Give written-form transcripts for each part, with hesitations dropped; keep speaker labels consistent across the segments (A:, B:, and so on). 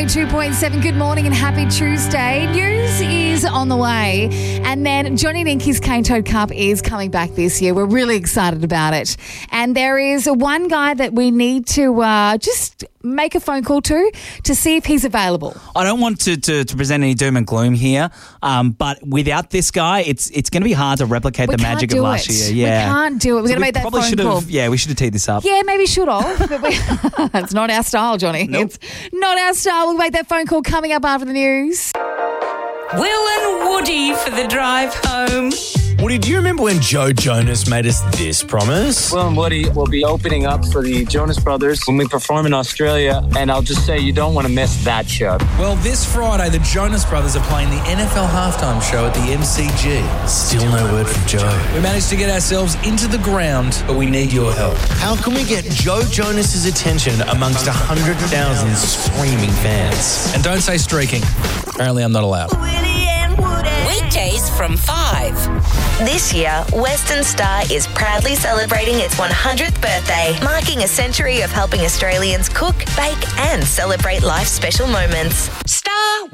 A: 102.7. Good morning and happy Tuesday. News is on the way. And then Johnny Ninki's Cane Toad Cup is coming back this year. We're really excited about it. And there is one guy that we need to just make a phone call to see if he's available.
B: I don't want to present any doom and gloom here, but without this guy, it's going to be hard to replicate the magic of last year. Yeah.
A: We can't do it. We're going to make that phone call.
B: Yeah, we should have teed this up.
A: Yeah, maybe should have. But it's not our style, Johnny.
B: Nope.
A: It's not our style. We'll make that phone call coming up after the news.
C: Will and Woody for the drive home.
D: Woody, do you remember when Joe Jonas made us this promise?
E: Will and Woody will be opening up for the Jonas Brothers when we perform in Australia, and I'll just say you don't want to miss that show.
D: Well, this Friday, the Jonas Brothers are playing the NFL halftime show at the MCG. Still no word from Joe. We managed to get ourselves into the ground, but we need your help. How can we get Joe Jonas's attention amongst 100,000 screaming fans? And don't say streaking. Apparently I'm not allowed.
C: Weekdays from 5.
F: This year, Western Star is proudly celebrating its 100th birthday, marking a century of helping Australians cook, bake and celebrate life's special moments.
C: Star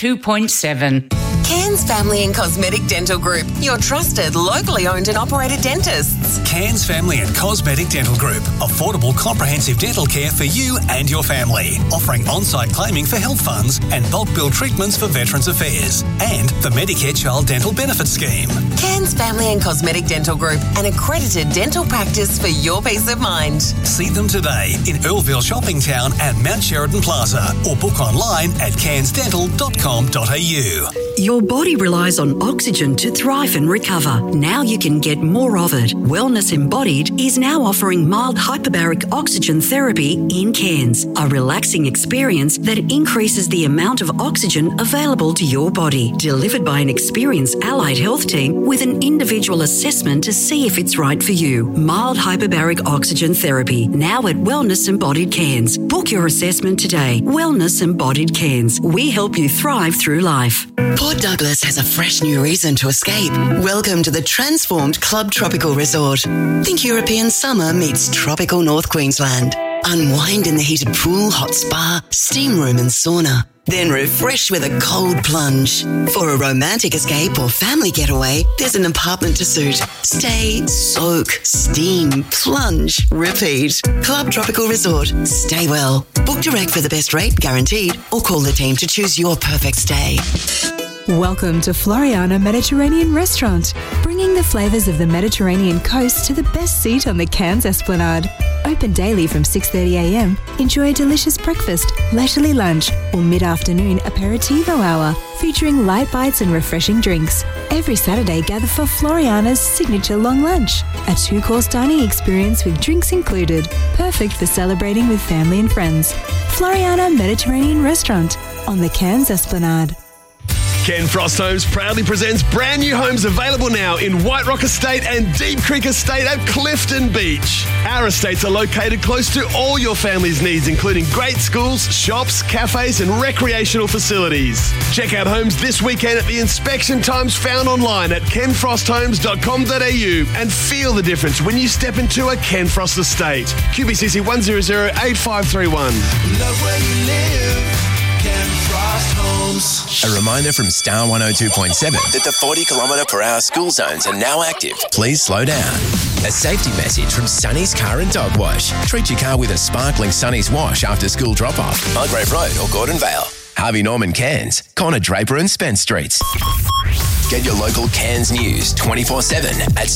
C: 102.7.
G: Cairns Family and Cosmetic Dental Group, your trusted, locally owned and operated dentists.
H: Cairns Family and Cosmetic Dental Group. Affordable, comprehensive dental care for you and your family. Offering on-site claiming for health funds and bulk bill treatments for Veterans Affairs. And the Medicare Child Dental Benefit Scheme.
G: Cairns Family and Cosmetic Dental Group, an accredited dental practice for your peace of mind.
H: See them today in Earlville Shopping Town and Mount Sheridan Plaza. Or book online at cairnsdental.com.au.
I: Your body relies on oxygen to thrive and recover. Now you can get more of it. Wellness Embodied is now offering mild hyperbaric oxygen therapy in Cairns, a relaxing experience that increases the amount of oxygen available to your body, delivered by an experienced allied health team with an individual assessment to see if it's right for you. Mild hyperbaric oxygen therapy, now at Wellness Embodied Cairns. Book your assessment today. Wellness Embodied Cairns. We help you thrive through life.
J: Port Douglas has a fresh new reason to escape. Welcome to the transformed Club Tropical Resort. Think European summer meets tropical North Queensland. Unwind in the heated pool, hot spa, steam room and sauna. Then refresh with a cold plunge. For a romantic escape or family getaway, there's an apartment to suit. Stay, soak, steam, plunge, repeat. Club Tropical Resort. Stay well. Book direct for the best rate, guaranteed, or call the team to choose your perfect stay.
K: Welcome to Floriana Mediterranean Restaurant, bringing the flavours of the Mediterranean coast to the best seat on the Cairns Esplanade. Open daily from 6:30am. Enjoy a delicious breakfast, leisurely lunch, or mid-afternoon aperitivo hour, featuring light bites and refreshing drinks. Every Saturday, gather for Floriana's signature long lunch, a 2-course dining experience with drinks included, perfect for celebrating with family and friends. Floriana Mediterranean Restaurant on the Cairns Esplanade.
L: Ken Frost Homes proudly presents brand new homes available now in White Rock Estate and Deep Creek Estate at Clifton Beach. Our estates are located close to all your family's needs, including great schools, shops, cafes and recreational facilities. Check out homes this weekend at the inspection times found online at kenfrosthomes.com.au and feel the difference when you step into a Ken Frost estate. QBCC 1008531.
M: Love where you live. Ken Frost Homes.
N: A reminder from Star 102.7 that the 40km/h school zones are now active. Please slow down. A safety message from Sonny's Car and Dog Wash. Treat your car with a sparkling Sonny's wash after school drop-off. Mulgrave Road or Gordon Vale. Harvey Norman Cairns. Connor Draper and Spence Streets. Get your local Cairns news 24/7 at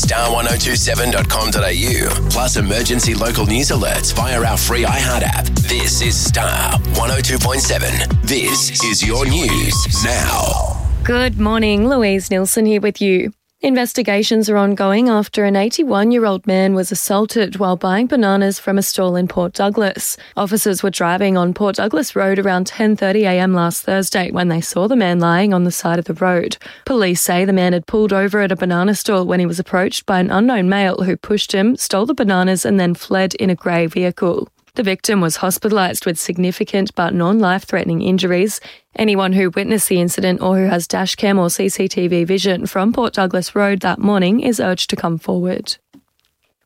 N: star1027.com.au. Plus emergency local news alerts via our free iHeart app. This is Star 102.7. This is your news now.
O: Good morning, Louise Nilsson here with you. Investigations are ongoing after an 81-year-old man was assaulted while buying bananas from a stall in Port Douglas. Officers were driving on Port Douglas Road around 10:30am last Thursday when they saw the man lying on the side of the road. Police say the man had pulled over at a banana stall when he was approached by an unknown male who pushed him, stole the bananas and then fled in a grey vehicle. The victim was hospitalised with significant but non-life-threatening injuries. Anyone who witnessed the incident or who has dashcam or CCTV vision from Port Douglas Road that morning is urged to come forward.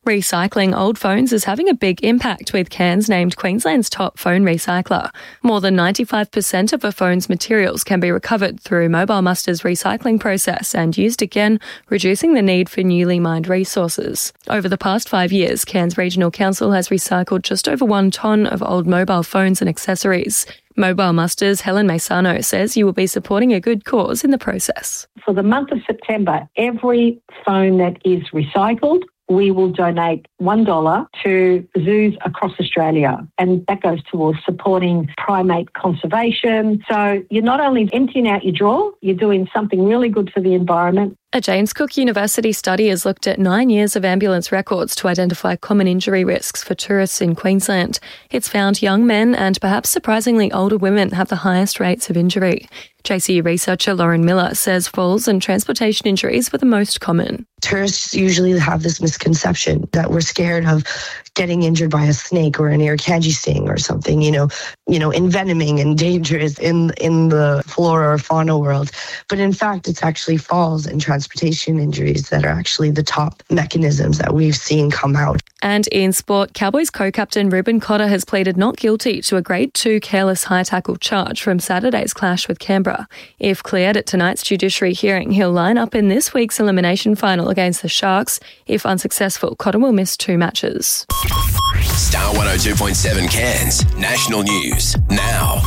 O: Recycling old phones is having a big impact, with Cairns named Queensland's top phone recycler. More than 95% of a phone's materials can be recovered through Mobile Muster's recycling process and used again, reducing the need for newly mined resources. Over the past 5 years, Cairns Regional Council has recycled just over 1 tonne of old mobile phones and accessories. Mobile Muster's Helen Maisano says you will be supporting a good cause in the process.
P: For the month of September, every phone that is recycled, we will donate $1 to zoos across Australia, and that goes towards supporting primate conservation. So you're not only emptying out your drawer, you're doing something really good for the environment.
O: A James Cook University study has looked at 9 years of ambulance records to identify common injury risks for tourists in Queensland. It's found young men and perhaps surprisingly older women have the highest rates of injury. JCU researcher Lauren Miller says falls and transportation injuries were the most common.
Q: Tourists usually have this misconception that we're scared of getting injured by a snake or an irukandji sting or something, envenoming and dangerous in the flora or fauna world. But in fact, it's actually falls and transportation injuries that are actually the top mechanisms that we've seen come out.
O: And in sport, Cowboys co-captain Ruben Cotter has pleaded not guilty to a Grade 2 careless high tackle charge from Saturday's clash with Canberra. If cleared at tonight's judiciary hearing, he'll line up in this week's elimination final against the Sharks. If unsuccessful, Cotter will miss 2 matches.
N: Star 102.7 Cairns, national news now.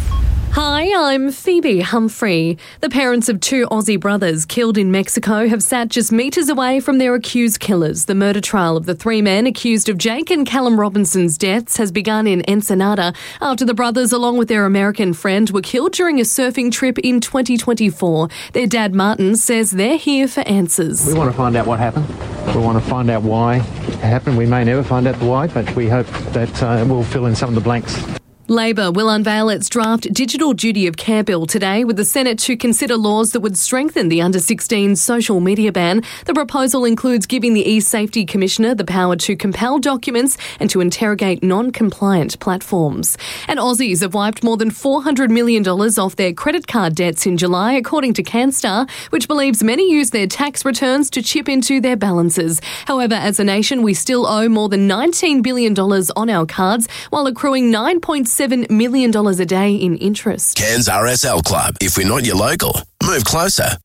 R: Hi, I'm Phoebe Humphrey. The parents of 2 Aussie brothers killed in Mexico have sat just metres away from their accused killers. The murder trial of the 3 men accused of Jake and Callum Robinson's deaths has begun in Ensenada after the brothers, along with their American friend, were killed during a surfing trip in 2024. Their dad, Martin, says they're here for answers.
S: We want to find out what happened. We want to find out why it happened. We may never find out the why, but we hope that we'll fill in some of the blanks.
R: Labor will unveil its draft Digital Duty of Care bill today, with the Senate to consider laws that would strengthen the under-16 social media ban. The proposal includes giving the e-Safety Commissioner the power to compel documents and to interrogate non-compliant platforms. And Aussies have wiped more than $400 million off their credit card debts in July, according to CanStar, which believes many use their tax returns to chip into their balances. However, as a nation, we still owe more than $19 billion on our cards, while accruing $9.7 million a day in interest.
N: Cairns RSL Club. If we're not your local, move closer.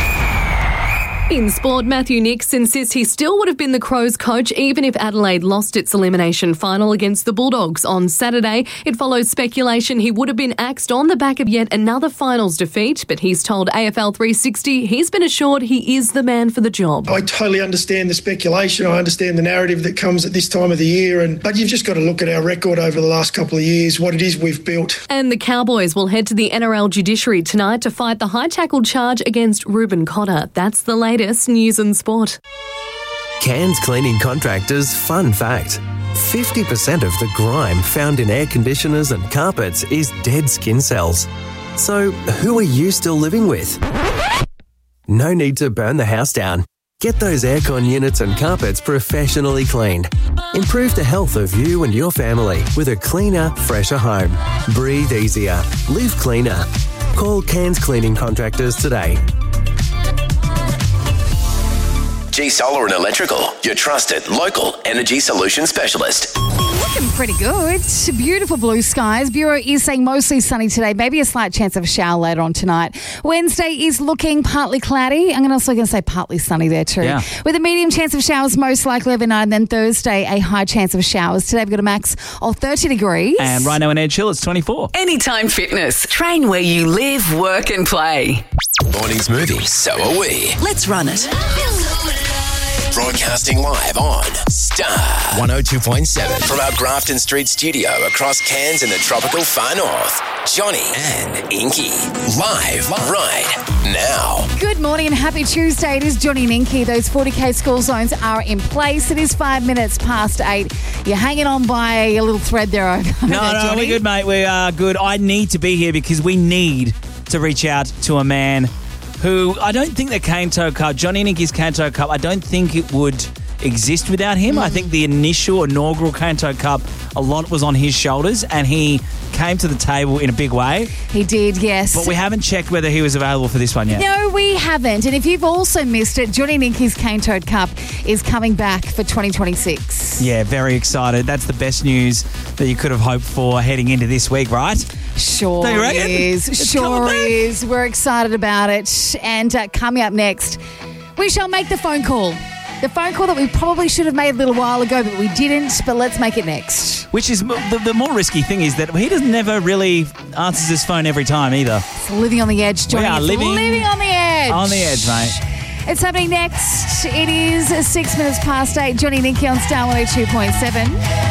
R: In sport, Matthew Nicks insists he still would have been the Crows coach even if Adelaide lost its elimination final against the Bulldogs on Saturday. It follows speculation he would have been axed on the back of yet another finals defeat, but he's told AFL 360 he's been assured he is the man for the job.
T: I totally understand the speculation. I understand the narrative that comes at this time of the year, but you've just got to look at our record over the last couple of years, what it is we've built.
R: And the Cowboys will head to the NRL judiciary tonight to fight the high tackle charge against Ruben Cotter. That's the latest news and sport.
U: Cairns Cleaning Contractors fun fact: 50% of the grime found in air conditioners and carpets is dead skin cells. So who are you still living with? No need to burn the house down. Get those aircon units and carpets professionally cleaned. Improve the health of you and your family with a cleaner, fresher home. Breathe easier. Live cleaner. Call Cairns Cleaning Contractors today.
N: G Solar and Electrical, your trusted local energy solution specialist.
A: Looking pretty good. Beautiful blue skies. Bureau is saying mostly sunny today. Maybe a slight chance of a shower later on tonight. Wednesday is looking partly cloudy. I'm also going to say partly sunny there too.
B: Yeah.
A: With a medium chance of showers most likely overnight. And then Thursday, a high chance of showers. Today we've got a max of 30 degrees.
B: And right now in Edge Hill, it's 24.
G: Anytime Fitness. Train where you live, work and play.
N: Morning smoothie, so are we.
J: Let's run it.
N: Broadcasting live on Star 102.7 from our Grafton Street studio across Cairns in the tropical far north. Johnny and Inky live right now.
A: Good morning and happy Tuesday. It is Johnny and Inky. Those 40k school zones are in place. It is 5 minutes past 8. You're hanging on by a little thread there.
B: No, we're good, mate. We are good. I need to be here because we need to reach out to a man who I don't think the Canto Cup, Johnny and Inky's Canto Cup, I don't think it would exist without him. I think the inaugural Kanto Cup, a lot was on his shoulders, and he came to the table in a big way.
A: He did, yes.
B: But we haven't checked whether he was available for this one yet.
A: No, we haven't. And if you've also missed it, Johnny Ninki's Cane Toad Cup is coming back for 2026.
B: Yeah, very excited. That's the best news that you could have hoped for heading into this week, right?
A: Sure
B: Don't you reckon?
A: is.
B: It's
A: Sure is. We're excited about it. And coming up next, we shall make the phone call. The phone call that we probably should have made a little while ago, but we didn't. But let's make it next.
B: Which is the more risky thing is that he never really answers his phone every time either.
A: It's living on the edge, Johnny.
B: We are living
A: on the edge.
B: On the edge, mate.
A: It's happening next. It is 6 minutes past 8. Johnny Ninki on Star 102.7.